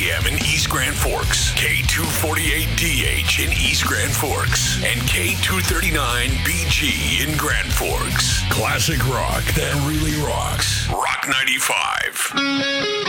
AM in East Grand Forks, K248DH in East Grand Forks, and K239BG in Grand Forks. Classic rock that really rocks. Rock 95.